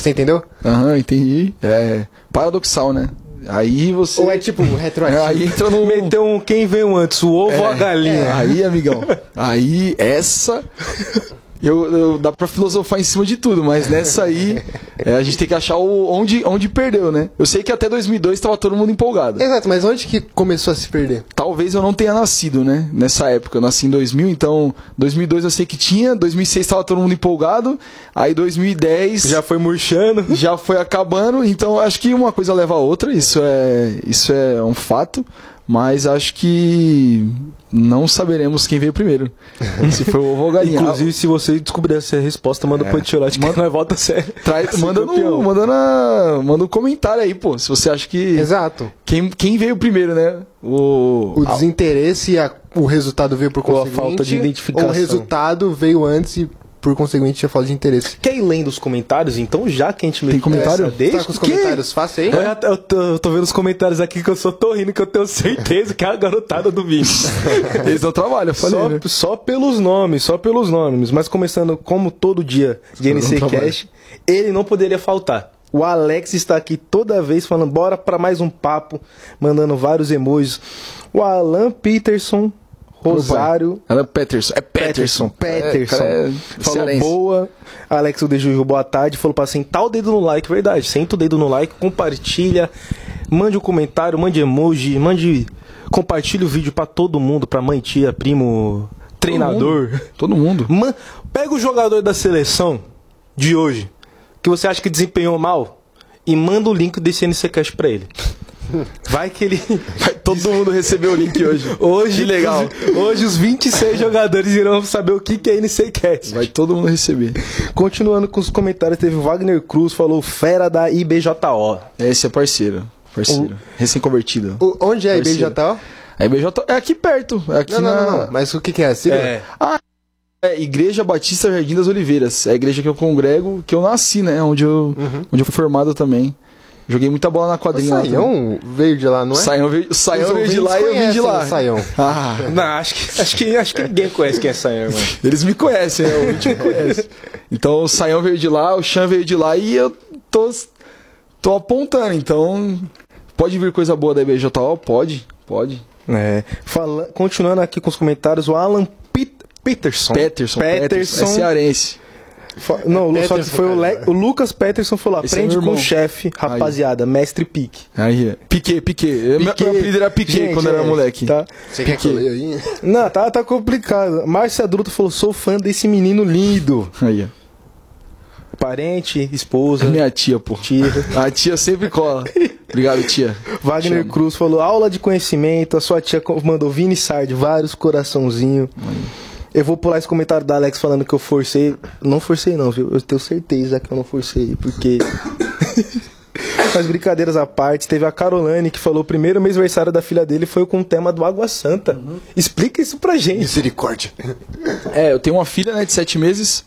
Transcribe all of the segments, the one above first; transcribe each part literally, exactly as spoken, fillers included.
Você entendeu? Aham, uhum, entendi. É paradoxal, né? Aí você... Ou é tipo retroativo? Aí entra no... Meteu um quem veio antes, o ovo é, ou a galinha? É. Aí, amigão, aí essa... Eu, eu, dá pra filosofar em cima de tudo, mas nessa aí é, a gente tem que achar o, onde, onde perdeu, né? Eu sei que até dois mil e dois tava todo mundo empolgado. Exato, mas onde que começou a se perder? Talvez eu não tenha nascido, né? Nessa época, eu nasci em dois mil, então dois mil e dois eu sei que tinha, dois mil e seis tava todo mundo empolgado, aí dois mil e dez... Já foi murchando. Já foi acabando, então acho que uma coisa leva a outra, isso é, isso é um fato. Mas acho que não saberemos quem veio primeiro. Se foi o ovo ou a galinha. Inclusive, se você descobrir essa resposta, manda é. pro Antiolate que nós volta sério. Traz, manda, no, manda, na, manda um comentário aí, pô. Se você acha que... Exato. Quem, quem veio primeiro, né? O, o desinteresse e a, o resultado veio por conseguinte. Ou a falta de identificação. Ou o resultado veio antes e... por conseguinte, tinha falta de interesse. Quer ir lendo os comentários, então, já que a gente... Tem comentário? Tá com os comentários fácil aí? Eu, eu, tô, eu tô vendo os comentários aqui que eu só tô rindo, que eu tenho certeza que é a garotada do vídeo. Eles não trabalham, eu falei, só, né? só pelos nomes, só pelos nomes. Mas começando, como todo dia de N C Cast, ele não poderia faltar. O Alex está aqui toda vez falando, bora pra mais um papo, mandando vários emojis. O Alan Peterson... Rosário. Ela é Peterson. É Peterson. Peterson. É, é falou cearense. Boa. Alex o Dejujo, boa tarde. Falou pra sentar o dedo no like, verdade. Senta o dedo no like, compartilha. Mande um comentário, mande emoji, mande. Compartilha o vídeo pra todo mundo, pra mãe, tia, primo, treinador. Todo mundo. Man, pega o jogador da seleção de hoje, que você acha que desempenhou mal, e manda o link desse N C Cast pra ele. Vai que ele... Vai todo mundo receber o link hoje. Hoje, que legal. Os, hoje os vinte e seis jogadores irão saber o que, que é N C Cast. Vai todo mundo receber. Continuando com os comentários, teve o Wagner Cruz, falou fera da I B J O. Esse é parceiro. Parceiro. O... Recém-convertido. O, onde é a I B J O? A I B J O é aqui perto. É aqui não, não, na... não, não. Mas o que, que é? Sigla? É. Ah, é Igreja Batista Jardim das Oliveiras. É a igreja que eu congrego, que eu nasci, né? Onde eu, uhum. onde eu fui formado também. Joguei muita bola na quadrinha. O Saião veio de lá, não é? Saião veio, Saião veio de lá e eu vim de lá. Saião. Ah, não, acho que, acho, que, acho que ninguém conhece quem é Saião, mano. Eles me conhecem, né? O gente me conhece. Então o Saião veio de lá, o Chan veio de lá e eu tô, tô apontando. Então, pode vir coisa boa da I B J O? Pode, pode. É, fala, continuando aqui com os comentários, o Alan Pit, Peterson. Peterson. Peterson. É cearense. Não, é só que foi o, Le... o Lucas Peterson falou, esse aprende é com o chefe, rapaziada, aí. Mestre Pique. Aí, Pique, Pique. Pique. Meu apelido era Pique gente, quando é, era moleque. Tá. Você quer que eu leia aí? Não, tá, tá complicado. Márcia Druto falou, sou fã desse menino lindo. Aí, parente, esposa. Minha tia, pô. Tia. A tia sempre cola. Obrigado, tia. Wagner Chama. Cruz falou, aula de conhecimento, a sua tia mandou Vini Sard, vários coraçãozinhos. Eu vou pular esse comentário da Alex falando que eu forcei. Não forcei não, viu? Eu tenho certeza que eu não forcei, porque... Mas brincadeiras à parte, teve a Carolane que falou o primeiro mês aniversário da filha dele foi com o tema do Água Santa. Uhum. Explica isso pra gente. Misericórdia. É, eu tenho uma filha, né, de sete meses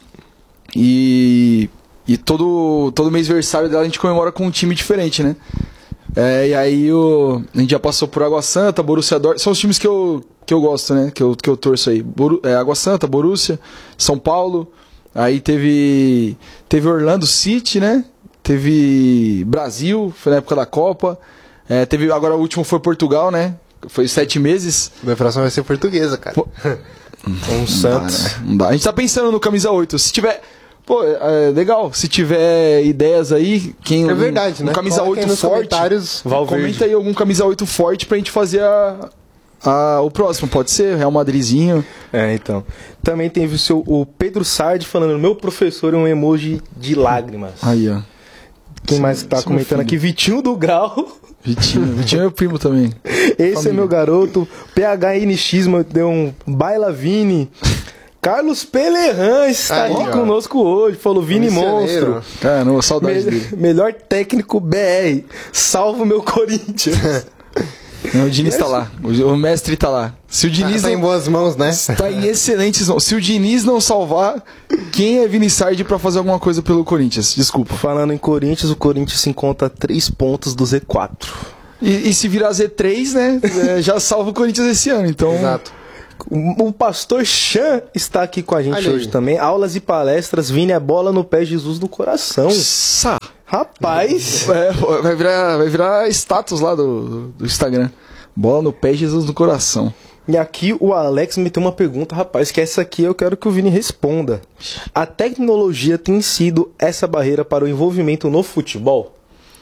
e... E todo, todo mês aniversário dela a gente comemora com um time diferente, né? É, e aí o, a gente já passou por Água Santa, Borussia Dortmund, são os times que eu, que eu gosto, né? Que eu, que eu torço aí. Boru, é, Água Santa, Borussia, São Paulo, aí teve, teve Orlando City, né? Teve Brasil, foi na época da Copa, é, teve, agora o último foi Portugal, né? Foi sete meses. Minha próxima vai ser portuguesa, cara. Pô, um Santos. Dá, né? Não dá. A gente tá pensando no camisa oito, se tiver... Pô, é legal, se tiver ideias aí, quem... É verdade, um, né? Um camisa oito forte, comenta aí algum camisa oito forte pra gente fazer a, a, o próximo, pode ser, Real Madridzinho. É, então. Também teve o, seu, o Pedro Sardi falando, meu professor é um emoji de lágrimas. Aí, ó. Quem sim, mais tá comentando aqui? Vitinho do Grau. Vitinho, Vitinho é meu primo também. Esse família. É meu garoto. P H N X deu um Baila Vini. Carlos Pelerran está aí, aqui ó. Conosco hoje. Falou Vini Monstro. Caramba, saudade Me- dele. Melhor técnico B R. Salva o meu Corinthians. Não, o Diniz tá lá. O, o mestre tá lá. Se o Diniz tá, tá não, em boas mãos, né? Tá em excelentes mãos. Se o Diniz não salvar, quem é Vini Sardi pra fazer alguma coisa pelo Corinthians? Desculpa. Falando em Corinthians, o Corinthians se encontra a três pontos do Z quatro. E, e se virar Z três, né? É, já salva o Corinthians esse ano. Então... Exato. O pastor Chan está aqui com a gente Olha hoje aí. Também. Aulas e palestras, Vini é bola no pé, Jesus no coração. Sa. Rapaz! É, vai virar, vai virar status lá do, do Instagram. Bola no pé, Jesus no coração. E aqui o Alex me tem uma pergunta, rapaz, que essa aqui eu quero que o Vini responda. A tecnologia tem sido essa barreira para o envolvimento no futebol?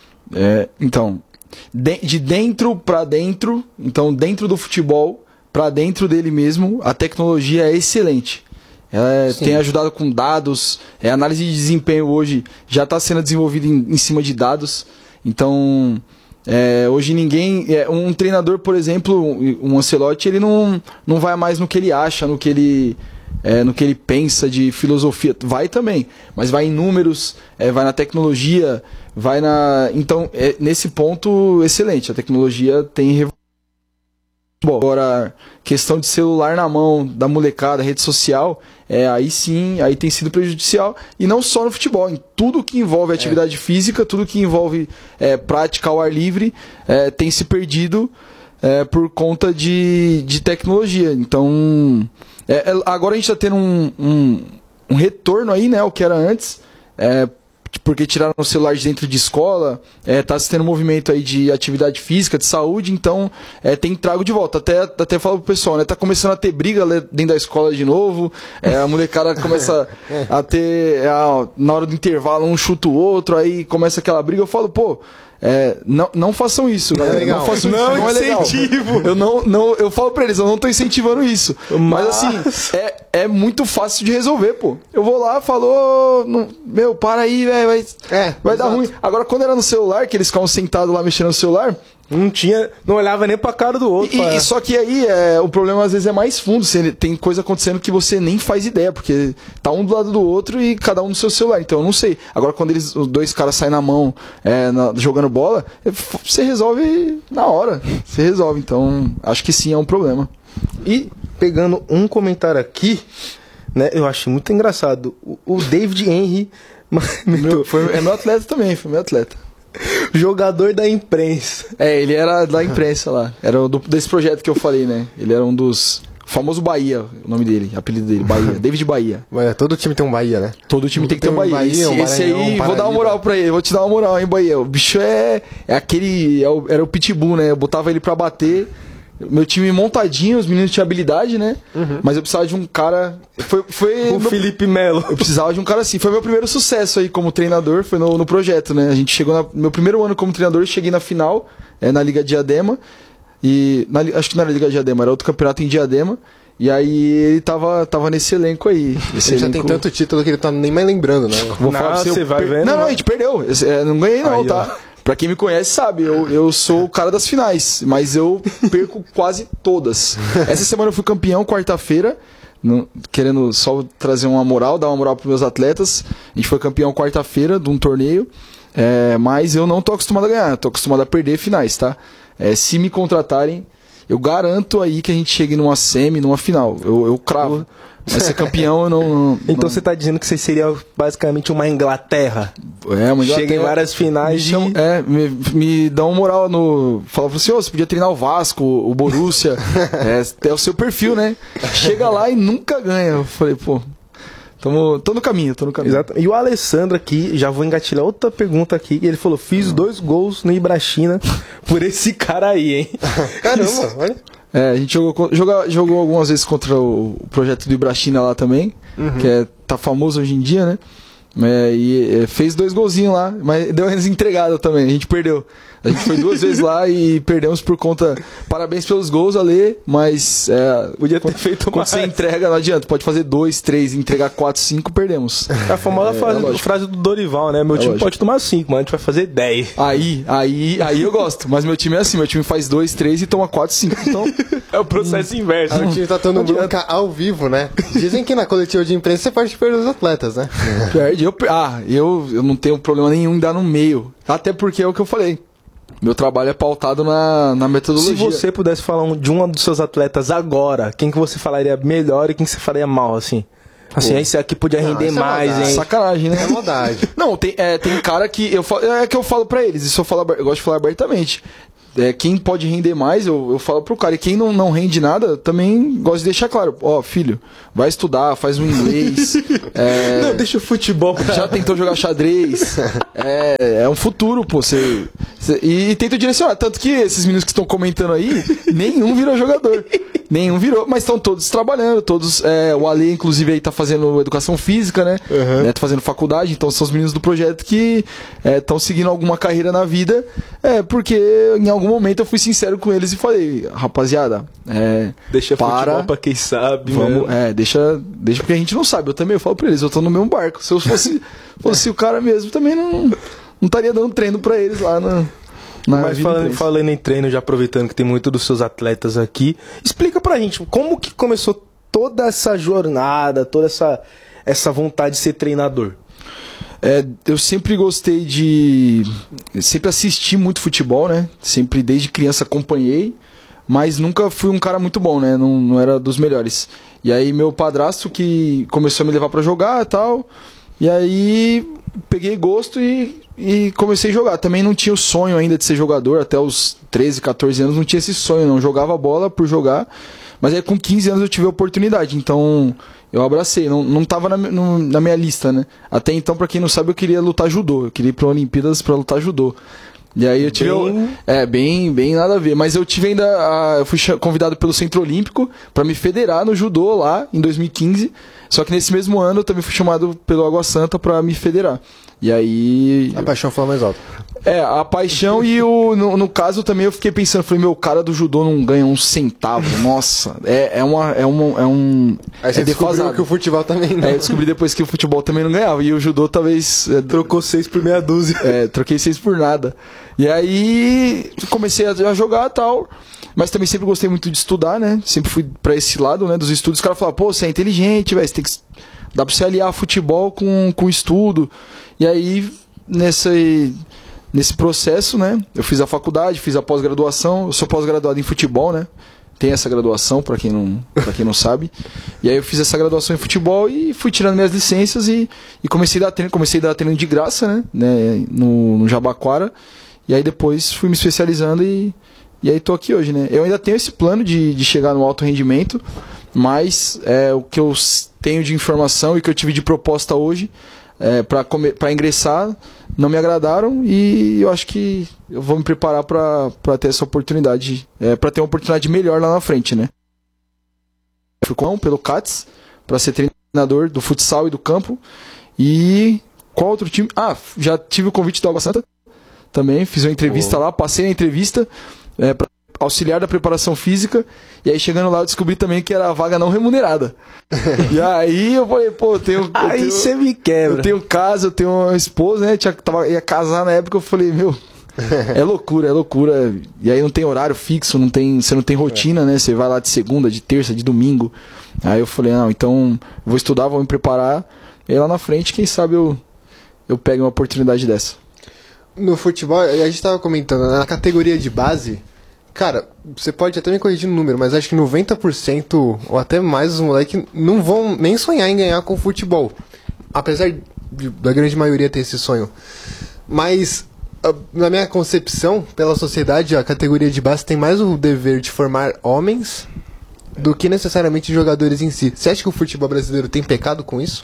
É, então, de, de dentro pra dentro, então dentro do futebol, pra dentro dele mesmo, a tecnologia é excelente. Ela tem ajudado com dados, é, análise de desempenho hoje já está sendo desenvolvida em, em cima de dados. Então, é, hoje ninguém... É, um treinador, por exemplo, um Ancelotti, ele não, não vai mais no que ele acha, no que ele, é, no que ele pensa de filosofia. Vai também, mas vai em números, é, vai na tecnologia, vai na... Então, é, nesse ponto, excelente. A tecnologia tem revolucionado. Bom, agora, questão de celular na mão da molecada, rede social, é, aí sim, aí tem sido prejudicial. E não só no futebol, em tudo que envolve atividade é. física, tudo que envolve é, prática ao ar livre, é, tem se perdido é, por conta de, de tecnologia. Então, é, agora a gente está tendo um, um, um retorno aí, né, ao que era antes, é, porque tiraram o celular de dentro de escola, é, tá se tendo um movimento aí de atividade física, de saúde, então é, tem trago de volta. Até, até falo pro pessoal, né? Tá começando a ter briga dentro da escola de novo, é, a molecada começa a ter, é, na hora do intervalo, um chuta o outro, aí começa aquela briga, eu falo, pô, É, não, não façam isso, galera. É legal. Não façam não, isso, não é legal. incentivo. Eu não, não, eu falo pra eles, eu não tô incentivando isso. Mas, Mas assim, é, é muito fácil de resolver, pô. Eu vou lá, falou, não, meu, para aí, velho, vai, É, vai dar exato. ruim. Agora, quando era no celular, que eles ficavam sentados lá mexendo no celular, Não tinha, não olhava nem pra cara do outro. e, pra- e só que aí é, o problema às vezes é mais fundo. Você, tem coisa acontecendo que você nem faz ideia, porque tá um do lado do outro e cada um no seu celular. Então eu não sei. Agora quando eles, os dois caras saem na mão é, na- jogando bola, é, f- você resolve na hora. Você resolve. Então acho que sim, é um problema. E pegando um comentário aqui, né? Eu achei muito engraçado. O, o David Henry, Meu, foi, é meu atleta também, foi meu atleta. jogador da imprensa. É, ele era da imprensa lá. Era do, desse projeto que eu falei, né? Ele era um dos... Famoso Bahia, o nome dele, apelido dele, Bahia. David Bahia. Mas todo time tem um Bahia, né? Todo time tem que ter um Bahia. Bahia, esse, um esse Maranhão, aí, um vou dar uma Paraíba. moral pra ele. Vou te dar uma moral, hein, Bahia. O bicho é, é aquele... É o, era o pitbull, né? Eu botava ele pra bater. Meu time montadinho, os meninos tinham habilidade, né? Mas eu precisava de um cara... Foi, foi O meu- Felipe Melo. Eu precisava de um cara assim. Foi meu primeiro sucesso aí como treinador, foi no, no projeto, né? A gente chegou na, no meu primeiro ano como treinador, eu cheguei na final, é, na Liga Diadema. E na, acho que não era Liga Diadema, era outro campeonato em Diadema. E aí ele tava, tava nesse elenco aí. Esse Ele já elenco... tem tanto título que ele tá nem mais lembrando, né? Vou Não, falar pra você eu vai per- vendo, Não, não, vai. a gente perdeu. Esse- é, não ganhei não, Aí, tá? Pra quem me conhece sabe, eu, eu sou o cara das finais, mas eu perco quase todas. Essa semana eu fui campeão, quarta-feira, no- querendo só trazer uma moral, dar uma moral pros meus atletas. A gente foi campeão quarta-feira de um torneio, é, mas eu não tô acostumado a ganhar, tô acostumado a perder finais, tá? É, se me contratarem, eu garanto aí que a gente chegue numa semi, numa final. Eu, eu cravo. Mas ser campeão eu não... não- Então não- você tá dizendo que você seria basicamente uma Inglaterra. É, uma Chega em Inglaterra- várias finais Me, de... chamam- é, me, me dá uma moral no. Falava assim, ô, você podia treinar o Vasco, o Borussia. é, é o seu perfil, né? Chega lá e nunca ganha. Eu falei, pô, tamo, tô no caminho, tô no caminho. Exato. E o Alessandro aqui, já vou engatilhar outra pergunta aqui. Ele falou: fiz dois gols no Ibrachina por esse cara aí, hein? Caramba, olha. É, a gente jogou, co- joga- jogou algumas vezes contra o, o projeto do Ibrachina lá também, que é, tá famoso hoje em dia, né? É, e é, fez dois golzinhos lá, mas deu eles entregada também, a gente perdeu. A gente foi duas vezes lá e perdemos por conta. Parabéns pelos gols, Ale, mas é, Podia ter feito quando mais. você entrega, não adianta. Pode fazer dois, três, entregar quatro, cinco, perdemos. É a famosa É, frase, é lógico. frase do Dorival, né? Meu É time lógico. pode tomar cinco, mas a gente vai fazer dez. Aí, aí, aí eu gosto. Mas meu time é assim, meu time faz dois, três e toma quatro, cinco. Então, É o processo inverso. O time tá dando bronca ao vivo, né? Dizem que na coletiva de imprensa você pode perder os atletas, né? perde. Eu, per- ah, eu, eu não tenho problema nenhum em dar no meio. Até porque é o que eu falei. Meu trabalho é pautado na, na Se metodologia. você pudesse falar um- de um dos seus atletas agora, quem que você falaria melhor e quem que você falaria mal, assim? Assim, Pô. esse aqui podia Não, render isso é mais, maldade. hein? Sacanagem, né? É maldade. Não, tem, é, tem cara que eu falo, é que eu falo pra eles, isso eu, falo, aber- eu gosto de falar abertamente. é, quem pode render mais, eu, eu falo pro cara. E quem não, não rende nada, também gosto de deixar claro. Ó, filho, vai estudar, faz um inglês. é, Não, deixa o futebol, cara. Já tentou jogar xadrez. é, é um futuro, pô. Cê, cê, e, e tenta direcionar. Tanto que esses meninos que estão comentando aí, nenhum virou jogador. Nenhum virou, mas estão todos trabalhando, todos. É, o Ale, inclusive, aí tá fazendo educação física, né? Uhum. né? Tá fazendo faculdade, então são os meninos do projeto que estão é, seguindo alguma carreira na vida. É, porque em algum momento eu fui sincero com eles e falei, rapaziada, é, Deixa para, futebol pra quem sabe, vamos, mano. é, deixa, deixa porque a gente não sabe. Eu também eu falo pra eles, eu tô no mesmo barco. Se eu fosse, fosse o cara mesmo, também não, não estaria dando treino pra eles lá na. Na Mas falando, falando em treino, já aproveitando que tem muito dos seus atletas aqui, explica pra gente como que começou toda essa jornada, toda essa, essa vontade de ser treinador. É, eu sempre gostei de... Sempre assisti muito futebol, né? Sempre desde criança acompanhei, mas nunca fui um cara muito bom, né? Não, não era dos melhores. E aí meu padrasto que começou a me levar pra jogar e tal, e aí peguei gosto e... E comecei a jogar. Também não tinha o sonho ainda de ser jogador. Até os treze, catorze anos não tinha esse sonho. Não jogava bola por jogar. Mas aí com quinze anos eu tive a oportunidade. Então eu abracei. Não, não tava na, no, na minha lista, né? Até então, pra quem não sabe, eu queria lutar judô. Eu queria ir pra Olimpíadas pra lutar judô. E aí eu tive... Bem... É, bem, bem nada a ver. Mas eu tive ainda... A, eu fui convidado pelo Centro Olímpico pra me federar no judô lá, em dois mil e quinze. Só que nesse mesmo ano eu também fui chamado pelo Água Santa pra me federar. E aí... A paixão foi mais alta. É, a paixão e o... No, no caso também eu fiquei pensando, falei, meu, o cara do judô não ganha um centavo. Nossa, é, é uma... É, uma, é um... Aí você é descobriu defasado. que o futebol também não. É, eu descobri depois que o futebol também não ganhava. E o judô talvez... É, Trocou seis por meia dúzia. É, troquei seis por nada. E aí comecei a jogar e tal. Mas também sempre gostei muito de estudar, né? Sempre fui pra esse lado, né? Dos estudos. Os caras falavam, pô, você é inteligente, velho. Você tem que... Dá pra você aliar futebol com, com estudo. E aí, nesse, nesse processo, né? Eu fiz a faculdade, fiz a pós-graduação. Eu sou pós-graduado em futebol, né? Tem essa graduação, pra quem não, pra quem não sabe. E aí eu fiz essa graduação em futebol e fui tirando minhas licenças e, e comecei a dar treino. Comecei a dar treino de graça, né? né? No, no Jabaquara. E aí depois fui me especializando e, e aí tô aqui hoje, né? Eu ainda tenho esse plano de, de chegar no alto rendimento, mas é, o que eu tenho de informação e que eu tive de proposta hoje é, para ingressar não me agradaram e eu acho que eu vou me preparar para ter essa oportunidade, é, para ter uma oportunidade melhor lá na frente, né? Fui com pelo C A T S para ser treinador do futsal e do campo. E qual outro time? Ah, já tive o convite do Água Santa também, fiz uma entrevista oh. lá, passei na entrevista é, para auxiliar da preparação física, e aí chegando lá eu descobri também que era a vaga não remunerada. E aí eu falei, pô, eu tenho... Aí você me quebra. Eu tenho casa, eu tenho uma esposa, né, tinha, tava, ia casar na época, eu falei, meu, é loucura, é loucura. E aí não tem horário fixo, não tem, você não tem rotina, né, você vai lá de segunda, de terça, de domingo. Aí eu falei, não, então vou estudar, vou me preparar, e aí lá na frente, quem sabe eu, eu pego uma oportunidade dessa. No futebol, a gente tava comentando, na categoria de base, cara, você pode até me corrigir no número, mas acho que noventa por cento ou até mais os moleques não vão nem sonhar em ganhar com o futebol. Apesar de, da grande maioria ter esse sonho. Mas, na minha concepção, pela sociedade, a categoria de base tem mais o dever de formar homens do que necessariamente jogadores em si. Você acha que o futebol brasileiro tem pecado com isso?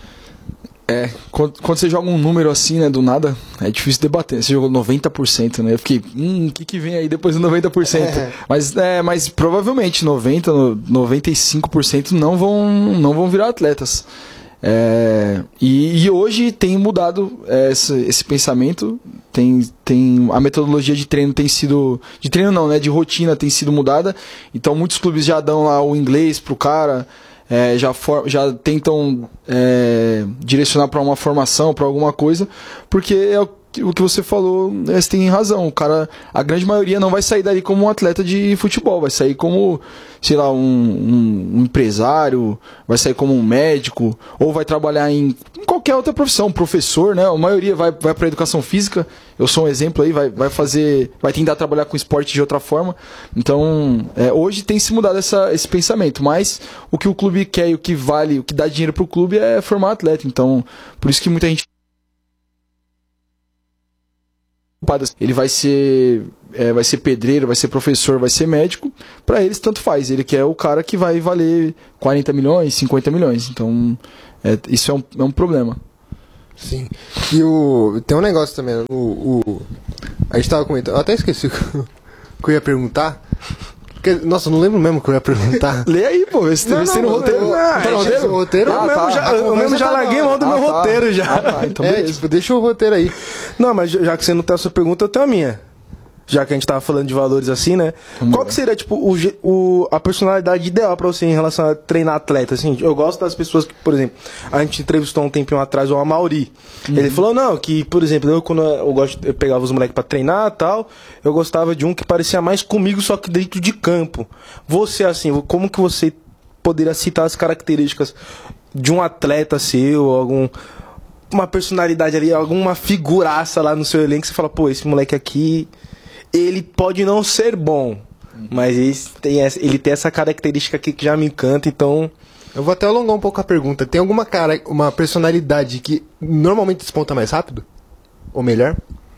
É, quando, quando você joga um número assim, né, do nada, é difícil debater. Você jogou noventa por cento, né? Eu fiquei, hum, o que que vem aí depois do noventa por cento? É. Mas, é, mas provavelmente noventa por cento, noventa e cinco por cento não vão, não vão virar atletas. É, e, e hoje tem mudado esse, esse pensamento, tem, tem, a metodologia de treino tem sido, de treino não, né, de rotina tem sido mudada. Então muitos clubes já dão lá o inglês pro cara, É, já, for, já tentam é, direcionar para uma formação, para alguma coisa, porque é o, o que você falou, você tem razão, o cara, a grande maioria não vai sair dali como um atleta de futebol, vai sair como, sei lá, um, um, um empresário, vai sair como um médico, ou vai trabalhar em, em qualquer outra profissão, um professor, né? A maioria vai, vai para educação física, eu sou um exemplo aí, vai, vai fazer, vai tentar trabalhar com esporte de outra forma. Então, é, hoje tem se mudado essa, esse pensamento, mas o que o clube quer e o que vale, o que dá dinheiro pro clube é formar atleta. Então, por isso que muita gente preocupado. Ele vai ser, é, vai ser pedreiro, vai ser professor, vai ser médico. Pra eles, tanto faz. Ele quer o cara que vai valer quarenta milhões, cinquenta milhões. Então, é, isso é um, é um problema. Sim. E o, tem um negócio também. O, o, a gente tava comentando. Eu até esqueci o que eu ia perguntar. Porque, nossa, eu não lembro mesmo o que eu ia perguntar. Lê aí, pô, vê se tem no roteiro. Eu, Ah, tá no roteiro? roteiro? roteiro? Eu Ah, mesmo tá. já, eu mesmo já larguei mão do Ah, meu tá. roteiro já. Ah, tá, então é, beleza. tipo, deixa o roteiro aí. Não, mas já que você não tem a sua pergunta, eu tenho a minha. Já que a gente tava falando de valores assim, né? Vamos Qual lá. que seria, tipo, o, je- o- a personalidade ideal pra você em relação a treinar atleta? Assim, eu gosto das pessoas que, por exemplo, a gente entrevistou um tempinho atrás o Amauri. Uhum. Ele falou, não, que, por exemplo, eu quando eu, gosto, eu pegava os moleques pra treinar e tal, eu gostava de um que parecia mais comigo, só que dentro de campo. Você, assim, como que você poderia citar as características de um atleta seu, algum... uma personalidade ali, alguma figuraça lá no seu elenco que você fala, pô, esse moleque aqui, ele pode não ser bom, mas ele tem essa, ele tem essa característica aqui que já me encanta, então... Eu vou até alongar um pouco a pergunta. Tem alguma cara, uma personalidade que normalmente desponta mais rápido? Ou melhor?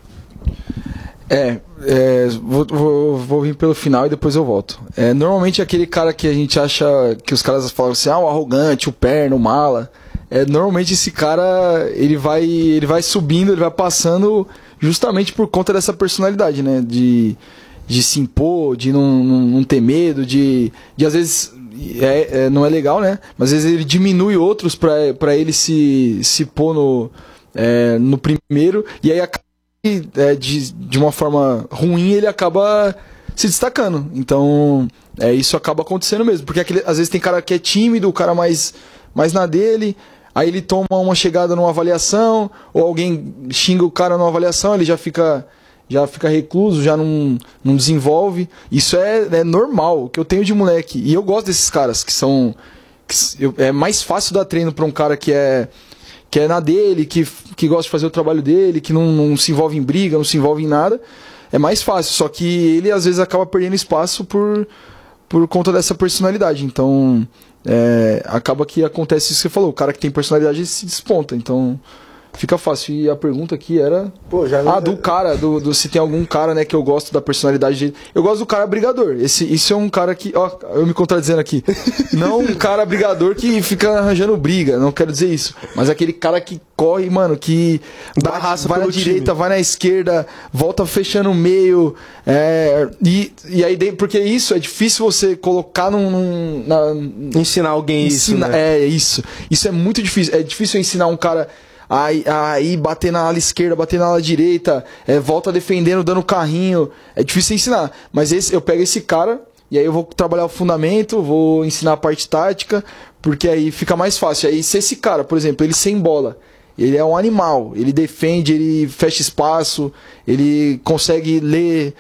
É, é vou, vou, vou vir pelo final e depois eu volto. É, normalmente aquele cara que a gente acha, que os caras falam assim, ah, o arrogante, o perno, o mala. É, normalmente esse cara, ele vai, ele vai subindo, ele vai passando justamente por conta dessa personalidade, né? De, de se impor, de não, não, não ter medo, de, de às vezes, é, é, não é legal, né? Mas às vezes ele diminui outros pra, pra ele se, se pôr no, é, no primeiro, e aí acaba, é, de, de uma forma ruim, ele acaba se destacando. Então, é, isso acaba acontecendo mesmo, porque aquele, às vezes tem cara que é tímido, o cara mais, mais na dele... Aí ele toma uma chegada numa avaliação, ou alguém xinga o cara numa avaliação, ele já fica, já fica recluso, já não, não desenvolve. Isso é, é normal, o que eu tenho de moleque. E eu gosto desses caras, que são... Que eu, é mais fácil dar treino pra um cara que é, que é na dele, que, que gosta de fazer o trabalho dele, que não, não se envolve em briga, não se envolve em nada. É mais fácil, só que ele às vezes acaba perdendo espaço por, por conta dessa personalidade. Então... É, acaba que acontece isso que você falou, o cara que tem personalidade se desponta, então fica fácil. E a pergunta aqui era Pô, já ah, do cara, do, do, se tem algum cara, né, que eu gosto da personalidade dele. Eu gosto do cara brigador. Esse, isso é um cara que, ó, eu me contradizendo aqui, não um cara brigador que fica arranjando briga, não quero dizer isso, mas aquele cara que corre, mano, que Dá bate, raça vai na pelo direita, time. vai na esquerda, volta fechando o meio, é, e, e aí, porque isso é difícil você colocar num, num na, Ensinar alguém ensina, isso, né? É, isso. Isso é muito difícil. É difícil ensinar um cara a, ir- a ir bater na ala esquerda, bater na ala direita, é, volta defendendo, dando carrinho. É difícil ensinar. Mas esse, eu pego esse cara e aí eu vou trabalhar o fundamento, vou ensinar a parte tática, porque aí fica mais fácil. Aí se esse cara, por exemplo, ele sem bola, ele é um animal, ele defende, ele fecha espaço, ele consegue ler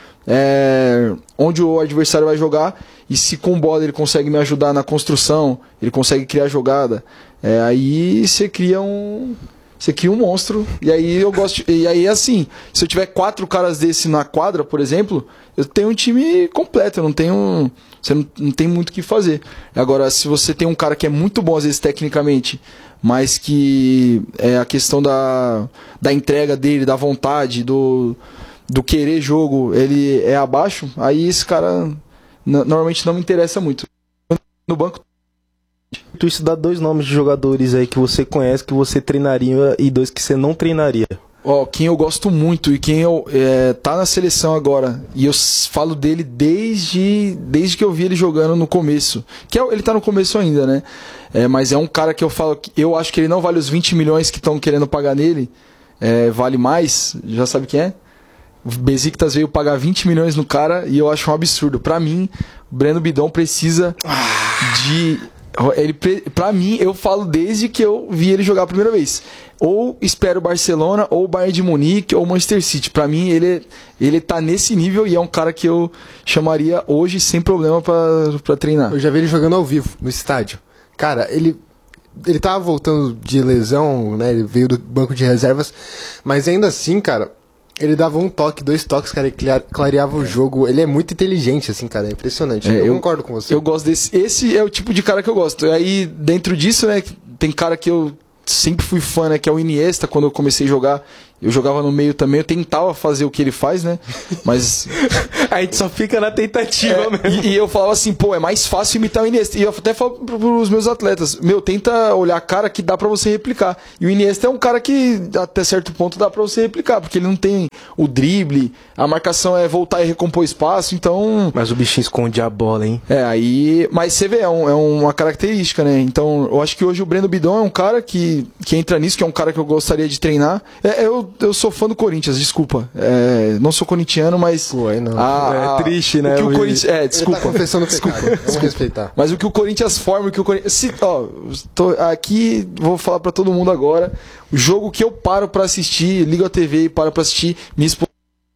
é, onde o adversário vai jogar, e se com bola ele consegue me ajudar na construção, ele consegue criar jogada, é, aí você cria um... Você cria um monstro, e aí eu gosto. De, e aí, assim, se eu tiver quatro caras desse na quadra, por exemplo, eu tenho um time completo, eu não tenho. Você não, não tem muito o que fazer. Agora, se você tem um cara que é muito bom, às vezes, tecnicamente, mas que é a questão da, da entrega dele, da vontade, do, do querer jogo, ele é abaixo, aí esse cara n- normalmente não me interessa muito. No banco. Tu estudar dois nomes de jogadores aí que você conhece, que você treinaria, e dois que você não treinaria. Ó, quem eu gosto muito e quem eu, é, tá na seleção agora, e eu s- falo dele desde, desde que eu vi ele jogando no começo, que é, o- ele tá no começo ainda, né? É, mas é um cara que eu falo que eu acho que ele não vale os vinte milhões que estão querendo pagar nele, é, vale mais, já sabe quem é? O Besiktas veio pagar vinte milhões no cara e eu acho um absurdo. Pra mim, o Breno Bidon precisa de... Ele, pre- pra mim, eu falo desde que eu vi ele jogar a primeira vez. Ou espero o Barcelona, ou o Bayern de Munique, ou o Manchester City. Pra mim, ele, ele tá nesse nível e é um cara que eu chamaria hoje sem problema pra, pra treinar. Eu já vi ele jogando ao vivo, no estádio. Cara, ele... Ele tava voltando de lesão, né? Ele veio do banco de reservas. Mas ainda assim, cara... Ele dava um toque, dois toques, cara, e clia- clareava o jogo. Ele é muito inteligente, assim, cara. É impressionante. É, eu, eu- concordo com você. Eu gosto desse. Esse é o tipo de cara que eu gosto. E aí, dentro disso, né, tem cara que eu sempre fui fã, né, que é o Iniesta, quando eu comecei a jogar. Eu jogava no meio também, eu tentava fazer o que ele faz, né? Mas... A gente só fica na tentativa É, mesmo. e, e eu falava assim, pô, é mais fácil imitar o Iniesta. E eu até falo pro- pros meus atletas, meu, tenta olhar a cara que dá pra você replicar. E o Iniesta é um cara que até certo ponto dá pra você replicar, porque ele não tem o drible, a marcação é voltar e recompor espaço, então... Mas o bichinho esconde a bola, hein? É, aí... Mas você vê, é, um- é uma característica, né? Então, eu acho que hoje o Breno Bidon é um cara que, que entra nisso, que é um cara que eu gostaria de treinar. É, eu, eu sou fã do Corinthians, desculpa. É, não sou corintiano, mas... Pô, aí não. a- a- É triste, né, O que o Luiz? Corinthians... É, Ele desculpa. tá confessando o pecado. Vamos respeitar. Mas o que o Corinthians forma, o que o Corinthians. Se, ó, tô aqui, vou falar pra todo mundo agora. O jogo que eu paro pra assistir, ligo a T V e paro pra assistir, minha esposa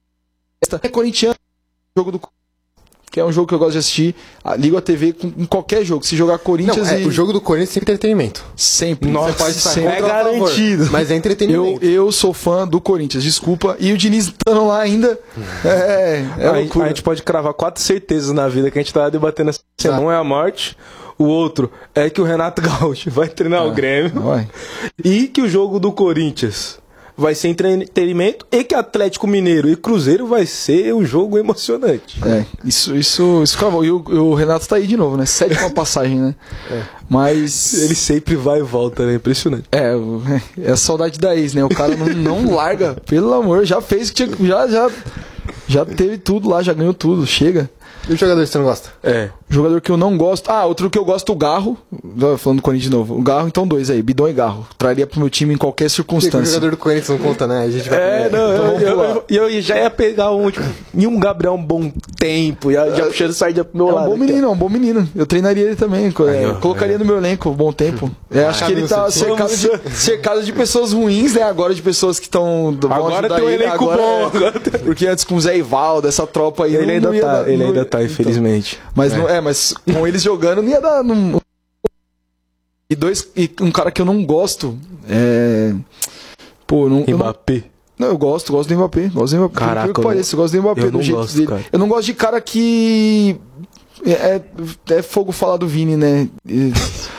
é corintiano. Jogo do que é um jogo que eu gosto de assistir, ah, ligo a T V com, em qualquer jogo. Se jogar Corinthians Não, é, e. o jogo do Corinthians é entretenimento. Sempre. Nossa, Você pode estar sempre. contra é ou a favor, garantido. mas é Eu, entretenimento. eu sou fã do Corinthians, desculpa. E o Diniz estando lá ainda. É, é a, loucura. a gente pode cravar quatro certezas na vida que a gente tava debatendo essa semana. Um é a morte, o outro é que o Renato Gaúcho vai treinar o Grêmio Vai. e que o jogo do Corinthians vai ser entretenimento e que Atlético Mineiro e Cruzeiro vai ser um jogo emocionante. É, isso, isso, isso cravou. E o, o Renato tá aí de novo, né? Sétima passagem, né? Mas. Ele sempre vai e volta, né? Impressionante. É, o- é a saudade da ex, né? O cara não, não larga, pelo amor, já fez o que tinha, já, já, já teve tudo lá, já ganhou tudo, chega. E o jogador que você não gosta? É. Jogador que eu não gosto. Ah, outro que eu gosto, o Garro. Falando do Corinthians de novo. O Garro, então dois aí, Bidon e Garro. Traria pro meu time em qualquer Porque o circunstância. jogador do Corinthians não conta, né? A gente vai... É, não, então eu, vamos eu, pular. eu, eu já ia pegar um, tipo, e um Gabriel um bom tempo, já, já puxando saída pro meu É um lado. bom aqui, ó. menino, é um bom menino. Eu treinaria ele também. co- é, Aí, ó, colocaria aí, no meu elenco um bom tempo. É, acho que ele tá Vamos, cercado de, cercado de pessoas ruins, né? Agora de pessoas que estão. Agora tem um elenco agora, bom, é, agora tem- Porque antes com o Zé Ivaldo, essa tropa aí. Ele não- ainda não ia tá, dar- ele não ainda ia- tá, então. infelizmente. Mas É. não é, mas com eles jogando não ia dar. Não... E dois. E um cara que eu não gosto. É. Pô, não. eu não- Mbappé. Não, eu gosto, gosto do Mbappé. Gosto do Mbappé. Caraca, Por incrível que eu- pareça, eu gosto do Mbappé eu do não jeito gosto, dele. cara. Eu não gosto de cara que. É, é, é fogo falar do Vini, né? E-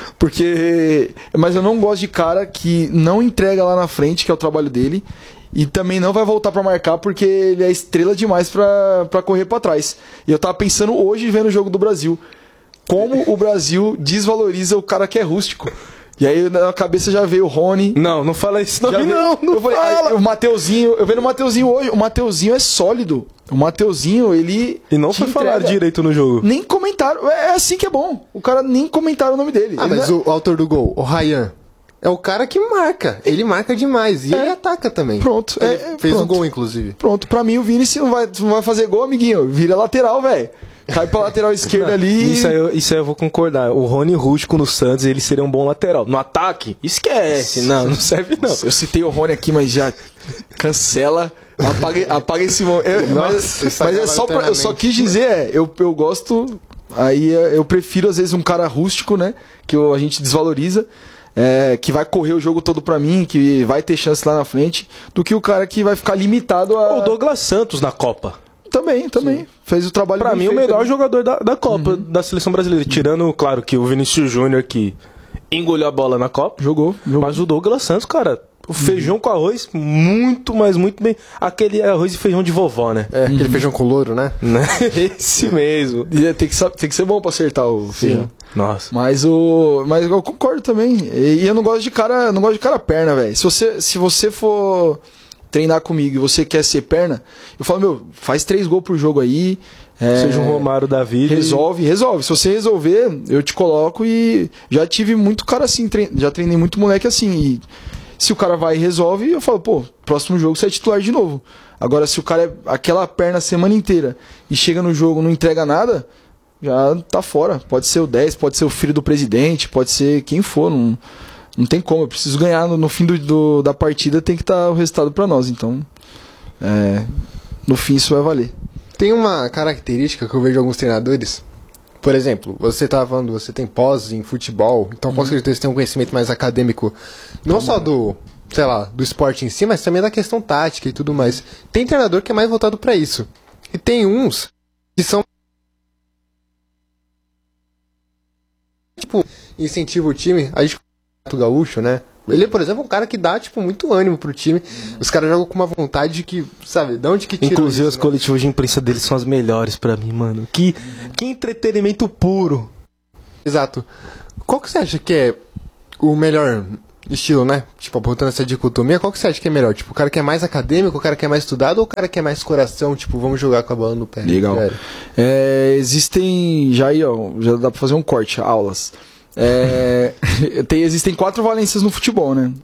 Porque. Mas eu não gosto de cara que não entrega lá na frente, que é o trabalho dele. E também não vai voltar pra marcar porque ele é estrela demais pra, pra correr pra trás. E eu tava pensando hoje vendo o jogo do Brasil. Como o Brasil desvaloriza o cara que é rústico. E aí na cabeça já veio o Rony. Não, não fala isso Já não, veio- não, não eu falei, fala. aí, o Mateuzinho, eu vendo o Mateuzinho hoje, o Mateuzinho é sólido. O Mateuzinho, ele. E não te foi falar entrega. direito no jogo. Nem comentaram. É assim que é bom. O cara nem comentaram o nome dele. Ah, Ele mas não- o autor do gol, o Ryan, é o cara que marca. Ele marca demais. E ele ataca também. Pronto, Ele é- é, fez o pronto. gol, inclusive. Pronto, pra mim o Vini se não vai, não vai fazer gol, amiguinho. Vira lateral, velho. Cai pra lateral esquerda ali. Isso aí, eu, isso aí eu vou concordar. O Rony Rústico no Santos, ele seria um bom lateral. No ataque, esquece. Não, não serve não. Eu citei o Rony aqui, mas já cancela. Apaga, apaga esse momento. Eu- mas isso mas é agora só pra, eu só eternamente. quis dizer, é, eu, eu gosto. Aí é, eu prefiro, às vezes, um cara rústico, né? Que eu- a gente desvaloriza. É, que vai correr o jogo todo pra mim, que vai ter chance lá na frente, do que o cara que vai ficar limitado a. O Douglas Santos na Copa. Também, também. Fez o trabalho Pra bem mim, o feito melhor ali. jogador da, da Copa, da seleção brasileira. Tirando, claro, que o Vinícius Júnior que engoliu a bola na Copa. Jogou, jogou. Mas o Douglas Santos, cara, o feijão com arroz, muito, mas muito bem. Aquele arroz e feijão de vovó, né? É, aquele feijão com louro, né? Né? Esse mesmo. E tem que, sa- tem que ser bom pra acertar o feijão. Nossa. Mas o. Mas eu concordo também. E, e eu não gosto de cara. Não gosto de cara perna, velho. Se você, se você for treinar comigo e você quer ser perna, eu falo, meu, faz três gols por jogo aí. é, Seja um Romário da vida. Resolve, resolve. Se você resolver, eu te coloco e já tive muito cara assim, trein... já treinei muito moleque assim. E se o cara vai e resolve, eu falo, pô, próximo jogo você é titular de novo. Agora, se o cara é aquela perna a semana inteira e chega no jogo e não entrega nada, já tá fora. Pode ser o dez, pode ser o filho do presidente, pode ser quem for. Não, não tem como. Eu preciso ganhar no, no fim do, do- da partida, tem que estar o resultado pra nós. Então, é, no fim isso vai valer. Tem uma característica que eu vejo em alguns treinadores. Por exemplo, você tá falando, você tem pós em futebol, então Uhum. com certeza você tem um conhecimento mais acadêmico, não só do, sei lá, do esporte em si, mas também da questão tática e tudo mais. Tem treinador que é mais voltado pra isso. E tem uns que são tipo, incentiva o time, a gente o gaúcho, né? Ele, por exemplo, é um cara que dá, tipo, muito ânimo pro time. Os caras jogam com uma vontade que, sabe, de onde que tira Inclusive, isso, os né? coletivos de imprensa deles são as melhores pra mim, mano. Que, que entretenimento puro. Exato. Qual que você acha que é o melhor estilo, né? Tipo, apontando essa dicotomia, qual que você acha que é melhor? Tipo, o cara que é mais acadêmico, o cara que é mais estudado, ou o cara que é mais coração, tipo, vamos jogar com a bola no pé? Legal. Sério. É, existem, já aí, ó, já dá pra fazer um corte, aulas. É, tem, existem quatro valências no futebol, né?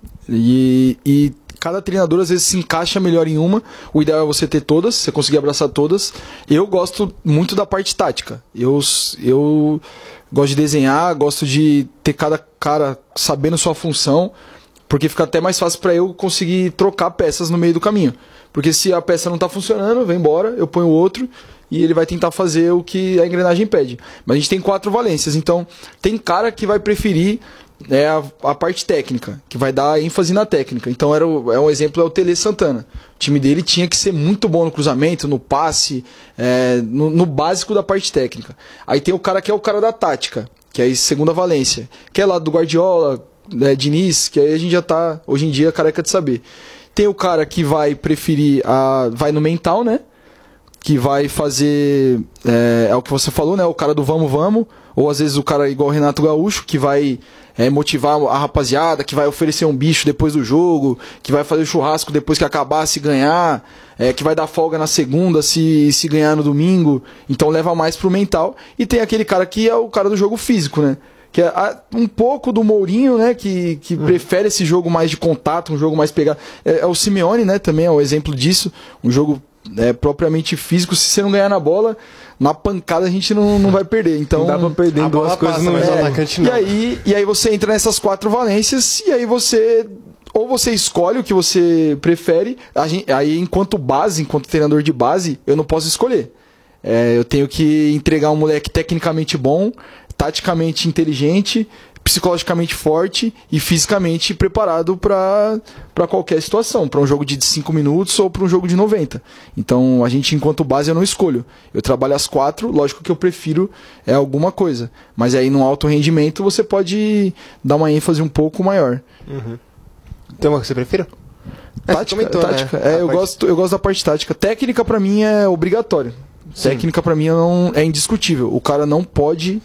E, e cada treinador às vezes se encaixa melhor em uma. O ideal é você ter todas, você conseguir abraçar todas. Eu gosto muito da parte tática. Eu, eu gosto de desenhar, gosto de ter cada cara sabendo sua função, porque fica até mais fácil para eu conseguir trocar peças no meio do caminho. Porque se a peça não tá funcionando, vem embora, eu ponho outro e ele vai tentar fazer o que a engrenagem pede. Mas a gente tem quatro valências, então tem cara que vai preferir é, a, a parte técnica, que vai dar ênfase na técnica. Então era o, é um exemplo é o Tele Santana. O time dele tinha que ser muito bom no cruzamento, no passe, é, no, no básico da parte técnica. Aí tem o cara que é o cara da tática, que é a segunda valência, que é lá do Guardiola, né, Diniz, que aí a gente já tá, hoje em dia, careca de saber. Tem o cara que vai preferir, a, vai no mental, né? Que vai fazer, é, é o que você falou, né? O cara do vamos, vamos. Ou às vezes o cara igual o Renato Gaúcho, que vai é, motivar a rapaziada, que vai oferecer um bicho depois do jogo, que vai fazer churrasco depois que acabar, se ganhar, é, que vai dar folga na segunda, se, se ganhar no domingo. Então leva mais pro mental. E tem aquele cara que é o cara do jogo físico, né? Que é um pouco do Mourinho, né? Que, que hum. prefere esse jogo mais de contato, um jogo mais pegado. É, é o Simeone, né? Também é o exemplo disso. Um jogo é, propriamente físico. Se você não ganhar na bola, na pancada a gente não, não vai perder. Então, não dá pra perder em duas coisas no mesmo é, atacante, e aí E aí você entra nessas quatro valências e aí você... Ou você escolhe o que você prefere. A gente, aí, enquanto base, enquanto treinador de base, eu não posso escolher. É, eu tenho que entregar um moleque tecnicamente bom, taticamente inteligente, psicologicamente forte e fisicamente preparado para qualquer situação, para um jogo de cinco minutos ou para um jogo de noventa. Então, a gente, enquanto base, eu não escolho. Eu trabalho as quatro, lógico que eu prefiro é alguma coisa. Mas aí, no alto rendimento, você pode dar uma ênfase um pouco maior. Uhum. Tem uma que você prefira? Tática, comentou, tática. Né? É, eu, parte... gosto, eu gosto da parte tática. Técnica, pra mim, é obrigatório. Sim. Técnica, pra mim, não, é indiscutível. O cara não pode...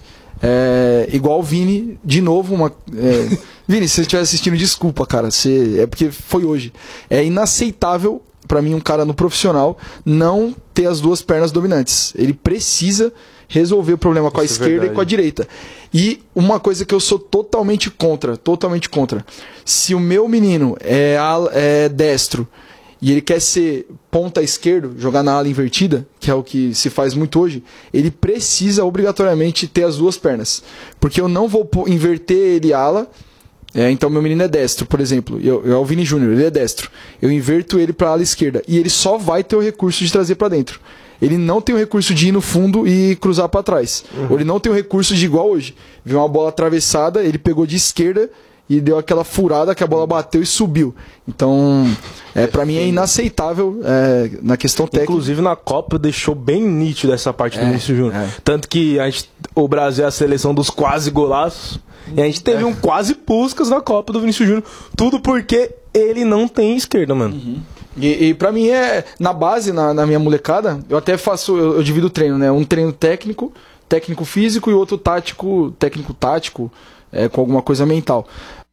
É, igual o Vini, de novo, uma. É, Vini, se você estiver assistindo, desculpa, cara. Você, é porque foi hoje. É inaceitável pra mim um cara no profissional não ter as duas pernas dominantes. Ele precisa resolver o problema com a Isso esquerda é e com a direita. E uma coisa que eu sou totalmente contra, totalmente contra. Se o meu menino é, é destro e ele quer ser ponta esquerdo, jogar na ala invertida, que é o que se faz muito hoje, ele precisa obrigatoriamente ter as duas pernas. Porque eu não vou inverter ele ala. É, então meu menino é destro, por exemplo. Eu, eu é o Vini Júnior, ele é destro. Eu inverto ele para a ala esquerda. E ele só vai ter o recurso de trazer para dentro. Ele não tem o recurso de ir no fundo e cruzar para trás. Uhum. Ou ele não tem o recurso de igual hoje. Viu uma bola atravessada, ele pegou de esquerda e deu aquela furada que a bola bateu e subiu. Então, é, para mim é inaceitável é, na questão técnica. Inclusive na Copa deixou bem nítido essa parte do é, Vinícius Júnior. É. Tanto que a gente, o Brasil é a seleção dos quase golaços. E a gente teve é. um quase Puskas na Copa do Vinícius Júnior. Tudo porque ele não tem esquerda, mano. Uhum. E, e pra mim é, na base, na, na minha molecada, eu até faço, eu, eu divido o treino, né? Um treino técnico, técnico físico e outro tático, técnico tático, é, com alguma coisa mental.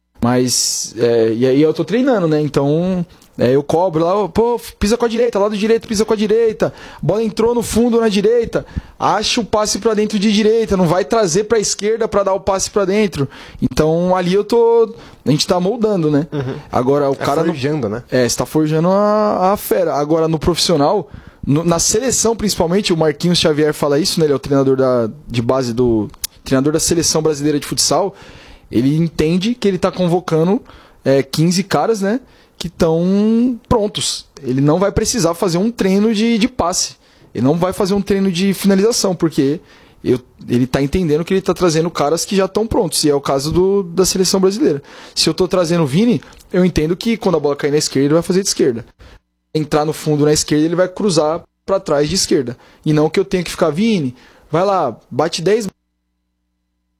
Mas, é, e aí eu tô treinando, né? Então, é, eu cobro lá, pô, pisa com a direita, lado direito, pisa com a direita, bola entrou no fundo na direita, acha o passe pra dentro de direita, não vai trazer pra esquerda pra dar o passe pra dentro. Então, ali eu tô, a gente tá moldando, né? Uhum. Agora, o é cara... forjando, no, né? É, você tá forjando a, a fera. Agora, no profissional, no, na seleção principalmente, o Marquinhos Xavier fala isso, né? Ele é o treinador da, de base do... treinador da Seleção Brasileira de Futsal. Ele entende que ele está convocando é, quinze caras, né, que estão prontos. Ele não vai precisar fazer um treino de, de passe. Ele não vai fazer um treino de finalização, porque eu, ele está entendendo que ele está trazendo caras que já estão prontos. E é o caso do, da Seleção Brasileira. Se eu estou trazendo o Vini, eu entendo que quando a bola cair na esquerda, ele vai fazer de esquerda. Entrar no fundo na esquerda, ele vai cruzar para trás de esquerda. E não que eu tenha que ficar, Vini, vai lá, bate dez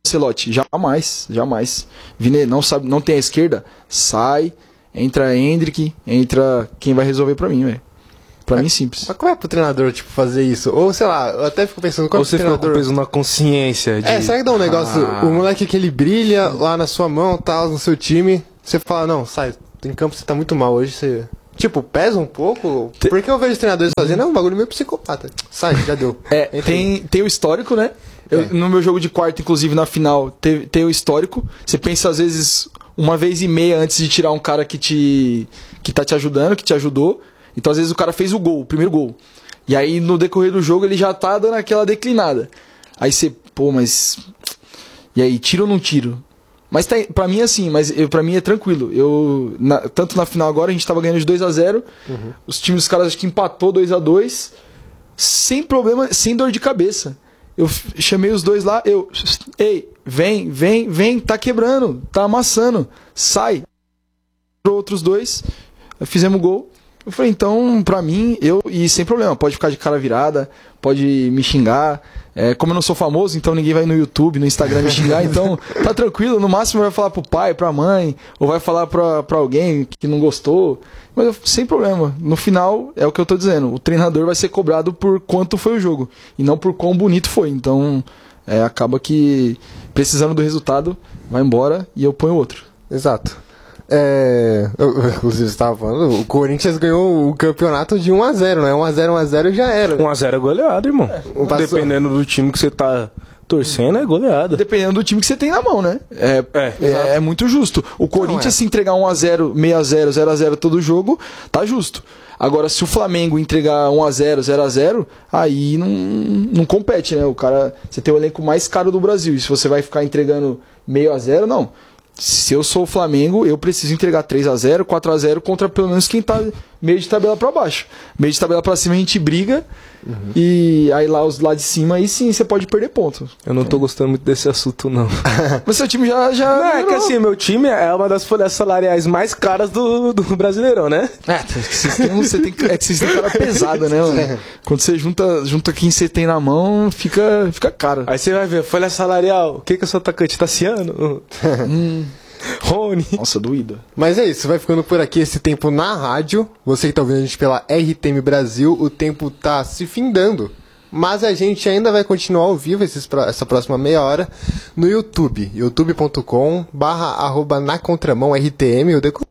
Ancelotti. Jamais, jamais. Vini não sabe, não tem a esquerda, sai, entra Hendrick, entra quem vai resolver pra mim, velho. Pra mim, simples. Mas como é pro treinador, tipo, fazer isso? Ou, sei lá, eu até fico pensando... Como Ou você o treinador... ficou com peso na consciência de... É, será que dá um negócio... Ah. O moleque que ele brilha lá na sua mão, tal, no seu time... Você fala, não, sai, em campo você tá muito mal hoje, você... Tipo, pesa um pouco? Porque eu vejo os treinadores fazendo, é um bagulho meio psicopata. Sai, já deu. É, Entra aí. tem, tem o histórico, né? Eu, É. No meu jogo de quarta, inclusive, na final, tem, tem o histórico. Você pensa, às vezes, uma vez e meia antes de tirar um cara que te que tá te ajudando, que te ajudou. Então, às vezes, o cara fez o gol, o primeiro gol. E aí, no decorrer do jogo, ele já tá dando aquela declinada. Aí você, pô, mas... E aí, tiro ou não tiro? Mas tá, pra mim, assim, mas eu, pra mim é tranquilo. Eu, na- tanto na final agora, a gente tava ganhando de dois a zero. Uhum. Os times dos caras, acho que empatou dois a dois. Sem problema, sem dor de cabeça. Eu f- chamei os dois lá, eu... Ei, vem, vem, vem, tá quebrando, tá amassando, sai. Outros dois, fizemos gol. Eu falei, então, pra mim, eu... E sem problema, pode ficar de cara virada, pode me xingar. É, como eu não sou famoso, então ninguém vai no YouTube, no Instagram me xingar, então tá tranquilo. No máximo vai falar pro pai, pra mãe, ou vai falar pra, pra alguém que não gostou. Mas eu- sem problema. No final, é o que eu tô dizendo. O treinador vai ser cobrado por quanto foi o jogo. E não por quão bonito foi. Então, é, acaba que precisando do resultado, vai embora e eu ponho outro. Exato. É, eu- inclusive, você tava falando, o Corinthians ganhou o campeonato de um a zero, né? um a zero, um a zero já era. um a zero é goleada, irmão. Um passou. Dependendo do time que você tá torcendo, é goleada. Dependendo do time que você tem na mão, né? É, É, é, é muito justo. O Corinthians, é. se entregar um a zero, meio a zero, zero a zero todo jogo, tá justo. Agora, se o Flamengo entregar um a zero, zero a zero, aí não, não compete, né? O cara, você tem o elenco mais caro do Brasil. E se você vai ficar entregando meio a zero, não. Se eu sou o Flamengo, eu preciso entregar três a zero, quatro a zero contra pelo menos quem tá meio de tabela pra baixo. Meio de tabela pra cima a gente briga. E aí lá os lá de cima, aí sim você pode perder ponto. Eu não tô gostando muito desse assunto, não. Mas seu time já. já Não, é que melhorou. assim, meu time é uma das folhas salariais mais caras do, do Brasileirão, né? É, vocês têm, um- você tem, é que vocês têm cara pesada, né, mano? Quando você junta, junta quem você tem na mão, fica, fica caro. Aí você vai ver, folha salarial, o que que é o seu atacante? Tassiano? Rony? Nossa, doído. Mas é isso, vai ficando por aqui esse tempo na rádio. Você que tá ouvindo a gente pela R T M Brasil, o tempo tá se findando. Mas a gente ainda vai continuar ao vivo esses, pro- essa próxima meia hora no YouTube. youtube ponto com barra arroba na contramão R T M. O deco...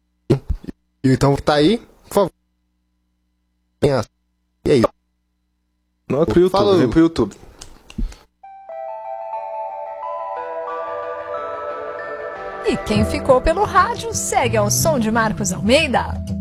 Então tá aí, por favor. E aí? Não é pro YouTube, Falou. vem pro YouTube. E quem ficou pelo rádio segue ao som de Marcos Almeida.